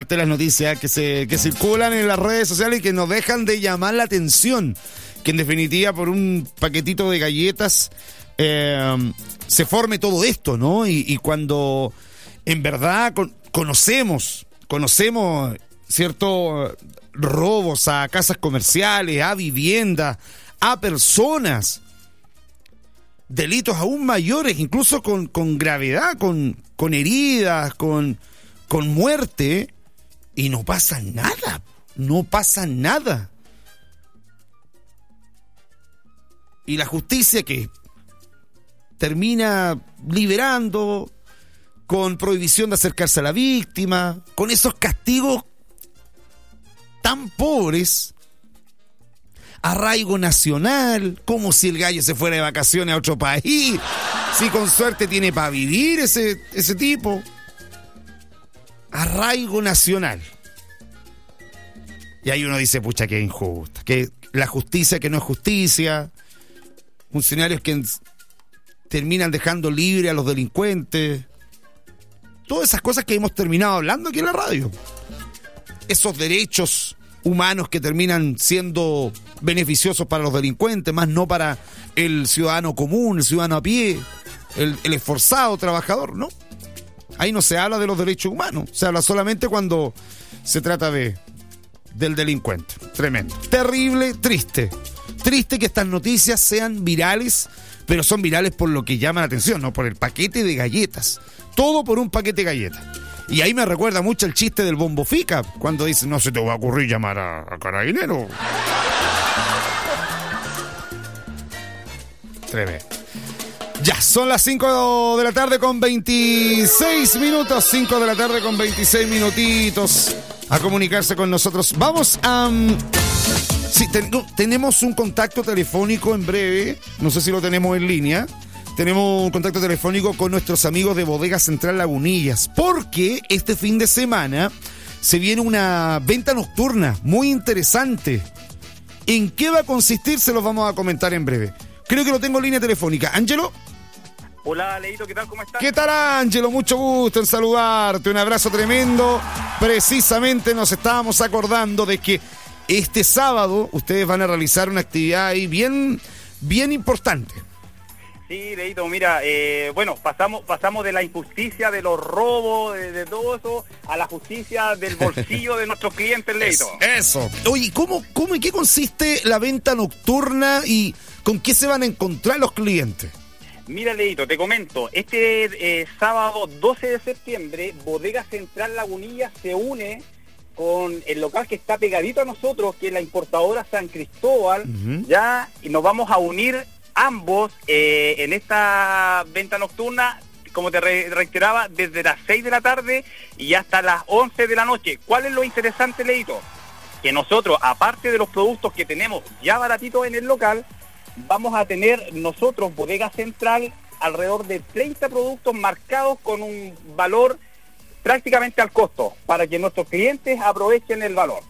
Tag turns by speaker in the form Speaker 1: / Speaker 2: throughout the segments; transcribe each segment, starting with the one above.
Speaker 1: parte de las noticias que circulan en las redes sociales y que nos dejan de llamar la atención. Que en definitiva por un paquetito de galletas se forme todo esto, ¿no? Y cuando en verdad conocemos ciertos robos a casas comerciales, a viviendas, a personas, delitos aún mayores, incluso con gravedad, con heridas, con muerte, y no pasa nada. Y la justicia que termina liberando, con prohibición de acercarse a la víctima, con esos castigos tan pobres, arraigo nacional, como si el gallo se fuera de vacaciones a otro país, si con suerte tiene para vivir ese tipo. Arraigo nacional. Y ahí uno dice, pucha, que injusta, que la justicia que no es justicia, funcionarios que terminan dejando libre a los delincuentes, todas esas cosas que hemos terminado hablando aquí en la radio, esos derechos humanos que terminan siendo beneficiosos para los delincuentes, más no para el ciudadano común, el ciudadano a pie, el esforzado trabajador, ¿no? Ahí no se habla de los derechos humanos, se habla solamente cuando se trata del delincuente. Tremendo, terrible, triste que estas noticias sean virales, pero son virales por lo que llama la atención, no por el paquete de galletas, todo por un paquete de galletas. Y ahí me recuerda mucho el chiste del Bombo Fica, cuando dice, no se te va a ocurrir llamar a Carabinero. Tremendo. Ya, son las 5 de la tarde con 26 minutos, 5 de la tarde con 26 minutitos, a comunicarse con nosotros. Vamos a... Sí, tenemos un contacto telefónico en breve, no sé si lo tenemos en línea. Tenemos un contacto telefónico con nuestros amigos de Bodega Central Lagunillas, porque este fin de semana se viene una venta nocturna muy interesante. ¿En qué va a consistir? Se los vamos a comentar en breve. Creo que lo tengo en línea telefónica. ¿Ángelo?
Speaker 2: Hola, Leito, ¿qué tal? ¿Cómo estás?
Speaker 1: ¿Qué tal, Ángelo? Mucho gusto en saludarte. Un abrazo tremendo. Precisamente nos estábamos acordando de que este sábado ustedes van a realizar una actividad ahí bien importante.
Speaker 2: Sí, Leito, mira, bueno, pasamos de la injusticia, de los robos, de todo eso, a la justicia del bolsillo de nuestros clientes, Leito.
Speaker 1: Eso. Oye, ¿cómo y qué consiste la venta nocturna y con qué se van a encontrar los clientes?
Speaker 2: Mira, Leito, te comento, este sábado 12 de septiembre, Bodega Central Lagunillas se une con el local que está pegadito a nosotros, que es la importadora San Cristóbal, ya, y nos vamos a unir ambos en esta venta nocturna, como te reiteraba, desde las 6 de la tarde y hasta las 11 de la noche. ¿Cuál es lo interesante, Leito? Que nosotros, aparte de los productos que tenemos ya baratitos en el local, vamos a tener nosotros, Bodega Central, alrededor de 30 productos marcados con un valor prácticamente al costo, para que nuestros clientes aprovechen el valor.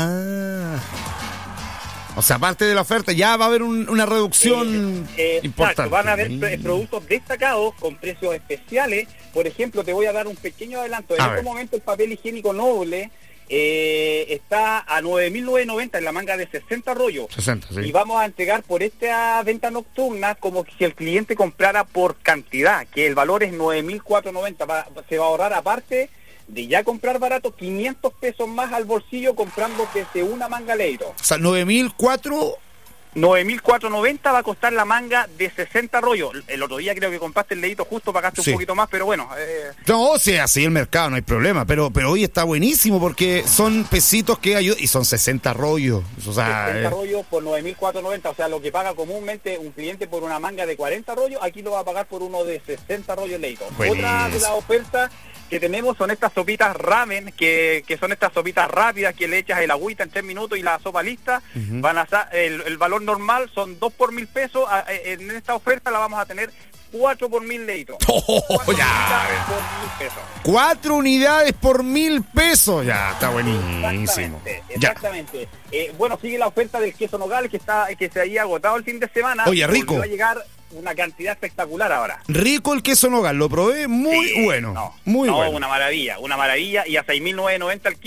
Speaker 1: O sea, aparte de la oferta, ya va a haber una reducción importante.
Speaker 2: Exacto, van a haber productos destacados con precios especiales. Por ejemplo, te voy a dar un pequeño adelanto. En este momento el papel higiénico noble está a 9.990 en la manga de 60 rollos. 60, sí. Y vamos a entregar por esta venta nocturna como si el cliente comprara por cantidad, que el valor es 9.490. Se va a ahorrar, aparte de ya comprar barato, 500 pesos más al bolsillo comprando desde una manga Leito.
Speaker 1: O sea,
Speaker 2: 9.490 va a costar la manga de 60 rollos. El otro día creo que compraste el Leito justo, pagaste un poquito más, pero bueno.
Speaker 1: No, o sea, así el mercado, no hay problema, pero hoy está buenísimo porque son pesitos que ayudan, y son 60 rollos. O sea,
Speaker 2: 60 rollos por 9.490, o sea, lo que paga comúnmente un cliente por una manga de 40 rollos, aquí lo va a pagar por uno de 60 rollos Leito.
Speaker 1: Buenísimo.
Speaker 2: Otra de las ofertas que tenemos son estas sopitas ramen, que son estas sopitas rápidas que le echas el agüita en 3 minutos y la sopa lista. Van a el valor normal son 2 por 1.000 pesos. En esta oferta la vamos a tener 4 por 1.000 Leito.
Speaker 1: 4 unidades por 1.000 pesos. Ya, está buenísimo.
Speaker 2: Exactamente. Bueno, sigue la oferta del queso Nogales que se había agotado el fin de semana.
Speaker 1: Oye, rico.
Speaker 2: Va a llegar una cantidad espectacular ahora.
Speaker 1: Rico el queso Nogal, lo probé, muy bueno.
Speaker 2: Muy bueno. Una maravilla, y a 6.990 el kilo.